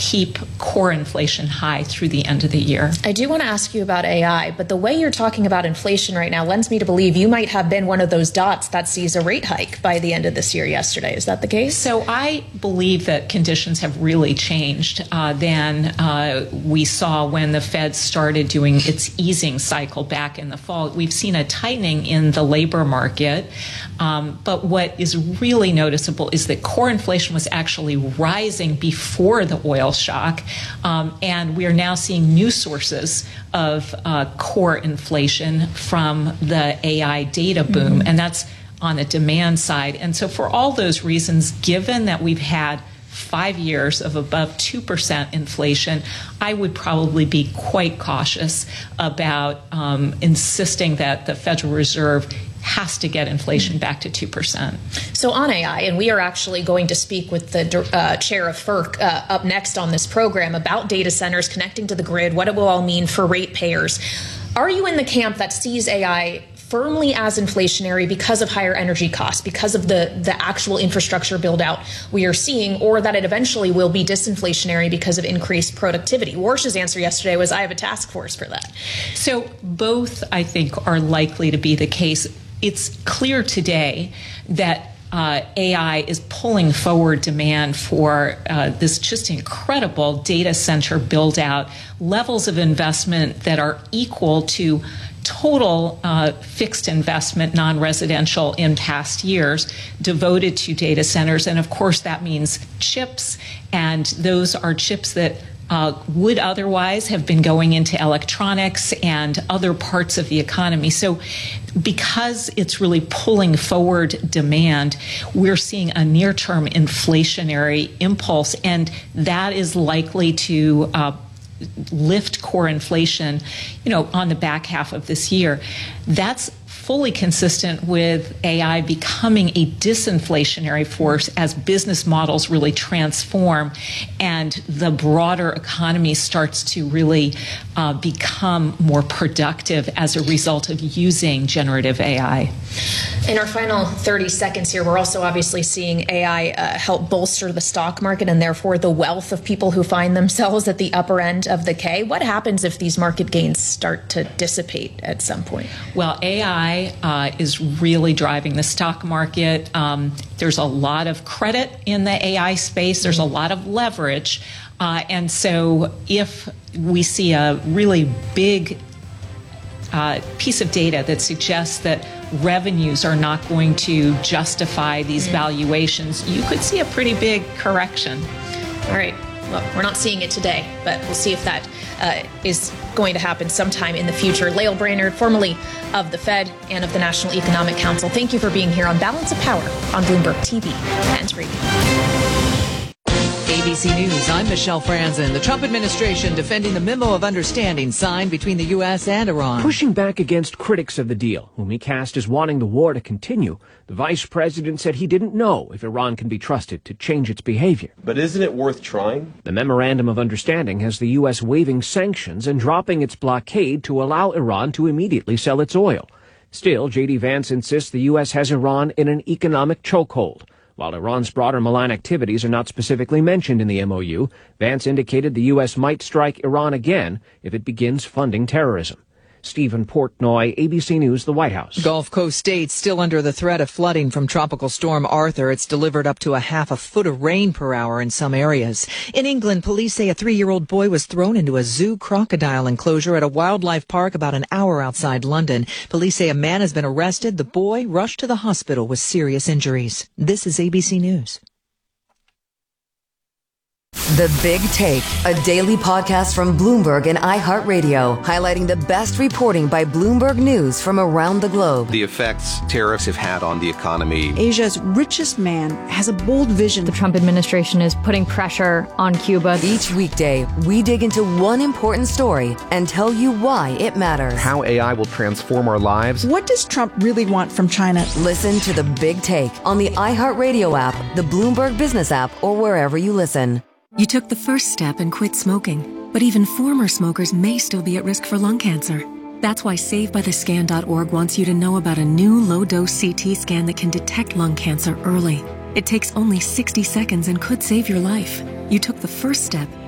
keep core inflation high through the end of the year. I do want to ask you about AI, but the way you're talking about inflation right now lends me to believe you might have been one of those dots that sees a rate hike by the end of this year yesterday. Is that the case? So I believe that conditions have really changed than we saw when the Fed started doing its easing cycle back in the fall. We've seen a tightening in the labor market, but what is really noticeable is that core inflation was actually rising before the oil shock, and we are now seeing new sources of core inflation from the AI data boom, and that's on the demand side. And so for all those reasons, given that we've had 5 years of above 2% inflation, I would probably be quite cautious about insisting that the Federal Reserve has to get inflation back to 2%. So on AI, and we are actually going to speak with the chair of FERC up next on this program about data centers connecting to the grid, what it will all mean for ratepayers. Are you in the camp that sees AI firmly as inflationary because of higher energy costs, because of the actual infrastructure build out we are seeing, or that it eventually will be disinflationary because of increased productivity? Warsh's answer yesterday was, I have a task force for that. So both, I think, are likely to be the case. It's clear today that AI is pulling forward demand for this just incredible data center build out, levels of investment that are equal to total fixed investment, non-residential, in past years devoted to data centers. And of course, that means chips, and those are chips that would otherwise have been going into electronics and other parts of the economy. So because it's really pulling forward demand, we're seeing a near-term inflationary impulse, and that is likely to lift core inflation, on the back half of this year. That's fully consistent with AI becoming a disinflationary force as business models really transform and the broader economy starts to really become more productive as a result of using generative AI. In our final 30 seconds here, we're also obviously seeing AI help bolster the stock market and therefore the wealth of people who find themselves at the upper end of the K. What happens if these market gains start to dissipate at some point? Well, AI is really driving the stock market. There's a lot of credit in the AI space. There's a lot of leverage. And so if we see a really big piece of data that suggests that revenues are not going to justify these valuations, you could see a pretty big correction. All right. Well, we're not seeing it today, but we'll see if that is going to happen sometime in the future. Lael Brainard, formerly of the Fed and of the National Economic Council, thank you for being here on Balance of Power on Bloomberg TV and radio. ABC News, I'm Michelle Franzen. The Trump administration defending the memo of understanding signed between the U.S. and Iran. Pushing back against critics of the deal, whom he cast as wanting the war to continue, the vice president said he didn't know if Iran can be trusted to change its behavior. But isn't it worth trying? The memorandum of understanding has the U.S. waiving sanctions and dropping its blockade to allow Iran to immediately sell its oil. Still, J.D. Vance insists the U.S. has Iran in an economic chokehold. While Iran's broader malign activities are not specifically mentioned in the MOU, Vance indicated the U.S. might strike Iran again if it begins funding terrorism. Stephen Portnoy, ABC News, the White House. Gulf Coast states still under the threat of flooding from Tropical Storm Arthur. It's delivered up to a half a foot of rain per hour in some areas. In England, police say a 3-year-old boy was thrown into a zoo crocodile enclosure at a wildlife park about an hour outside London. Police say a man has been arrested. The boy rushed to the hospital with serious injuries. This is ABC News. The Big Take, a daily podcast from Bloomberg and iHeartRadio, highlighting the best reporting by Bloomberg News from around the globe. The effects tariffs have had on the economy. Asia's richest man has a bold vision. The Trump administration is putting pressure on Cuba. Each weekday, we dig into one important story and tell you why it matters. How AI will transform our lives. What does Trump really want from China? Listen to The Big Take on the iHeartRadio app, the Bloomberg Business app, or wherever you listen. You took the first step and quit smoking, but even former smokers may still be at risk for lung cancer. That's why SaveByTheScan.org wants you to know about a new low-dose CT scan that can detect lung cancer early. It takes only 60 seconds and could save your life. You took the first step.